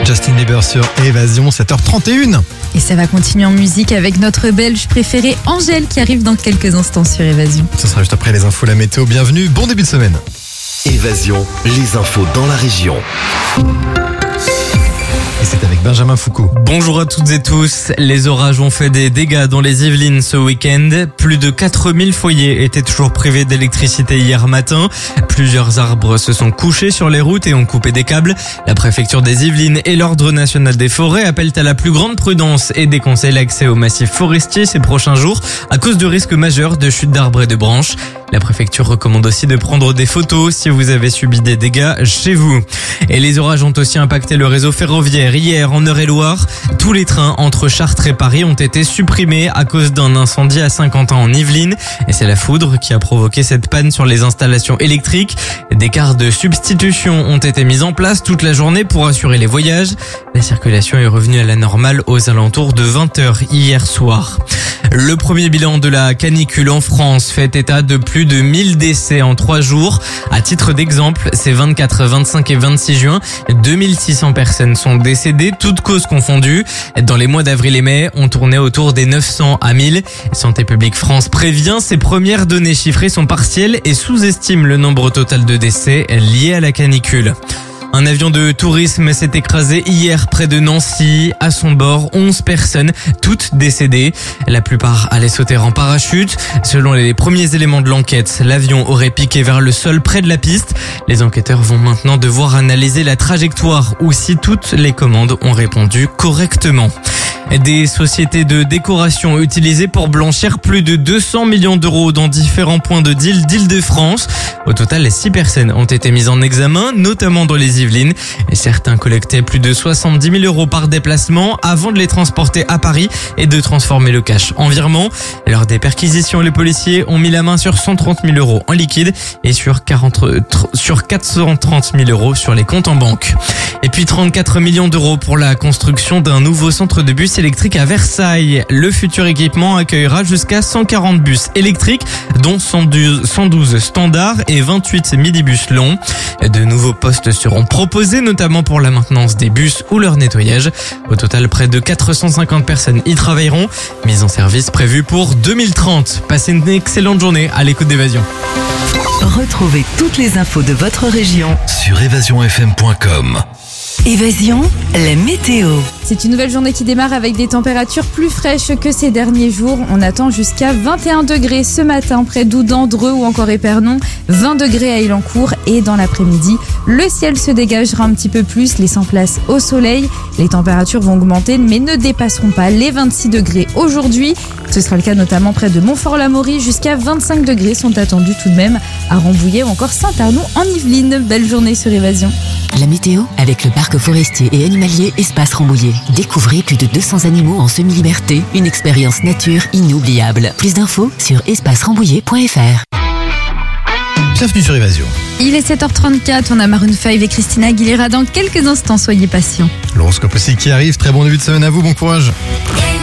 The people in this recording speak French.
Justin Bieber sur Évasion, 7h31. Et ça va continuer en musique avec notre Belge préférée Angèle qui arrive dans quelques instants sur Évasion. Ce sera juste après les infos, la météo. Bienvenue, bon début de semaine. Évasion, les infos dans la région. Et c'est avec Benjamin Foucault. Bonjour à toutes et tous. Les orages ont fait des dégâts dans les Yvelines ce week-end. Plus de 4000 foyers étaient toujours privés d'électricité hier matin. Plusieurs arbres se sont couchés sur les routes et ont coupé des câbles. La préfecture des Yvelines et l'Ordre national des forêts appellent à la plus grande prudence et déconseillent l'accès au massif forestier ces prochains jours à cause de risques majeurs de chute d'arbres et de branches. La préfecture recommande aussi de prendre des photos si vous avez subi des dégâts chez vous. Et les orages ont aussi impacté le réseau ferroviaire. Hier, en Eure-et-Loire, tous les trains entre Chartres et Paris ont été supprimés à cause d'un incendie à Saint-Quentin en Yvelines. Et c'est la foudre qui a provoqué cette panne sur les installations électriques. Des cars de substitution ont été mis en place toute la journée pour assurer les voyages. La circulation est revenue à la normale aux alentours de 20h hier soir. Le premier bilan de la canicule en France fait état de plus de 1000 décès en 3 jours. À titre d'exemple, ces 24, 25 et 26 juin, 2600 personnes sont décédées, toutes causes confondues. Dans les mois d'avril et mai, on tournait autour des 900 à 1000. Santé publique France prévient, ces premières données chiffrées sont partielles et sous-estiment le nombre total de décès liés à la canicule. Un avion de tourisme s'est écrasé hier près de Nancy. À son bord, 11 personnes, toutes décédées. La plupart allaient sauter en parachute. Selon les premiers éléments de l'enquête, l'avion aurait piqué vers le sol près de la piste. Les enquêteurs vont maintenant devoir analyser la trajectoire ou si toutes les commandes ont répondu correctement. Des sociétés de décoration utilisées pour blanchir plus de 200 millions d'euros dans différents points de deal d'Île-de-France. Au total, 6 personnes ont été mises en examen, notamment dans les Yvelines. Et certains collectaient plus de 70 000 euros par déplacement avant de les transporter à Paris et de transformer le cash en virement. Lors des perquisitions, les policiers ont mis la main sur 130 000 euros en liquide et sur 430 000 euros sur les comptes en banque. Et puis 34 millions d'euros pour la construction d'un nouveau centre de bus électrique à Versailles. Le futur équipement accueillera jusqu'à 140 bus électriques, dont 112 standards et 28 minibus longs. De nouveaux postes seront proposés, notamment pour la maintenance des bus ou leur nettoyage. Au total, près de 450 personnes y travailleront. Mise en service prévue pour 2030. Passez une excellente journée à l'écoute d'Évasion. Retrouvez toutes les infos de votre région Sur évasionfm.com. Évasion, la météo. C'est une nouvelle journée qui démarre avec des températures plus fraîches que ces derniers jours. On attend jusqu'à 21 degrés ce matin près d'Oudan, Dreux ou encore Épernon, 20 degrés à Élancourt et dans l'après-midi, le ciel se dégagera un petit peu plus, laissant place au soleil. Les températures vont augmenter mais ne dépasseront pas les 26 degrés aujourd'hui. Ce sera le cas notamment près de Montfort-l'Amaury, jusqu'à 25 degrés sont attendus tout de même à Rambouillet ou encore Saint-Arnoux en Yvelines. Belle journée sur Évasion. La météo avec le parc forestier et animalier Espace Rambouillet. Découvrez plus de 200 animaux en semi-liberté, une expérience nature inoubliable. Plus d'infos sur espacerambouillet.fr. Bienvenue sur Évasion. Il est 7h34, on a Maroon 5 et Christina Aguilera dans quelques instants, soyez patients. L'horoscope aussi qui arrive, très bon début de semaine à vous, bon courage.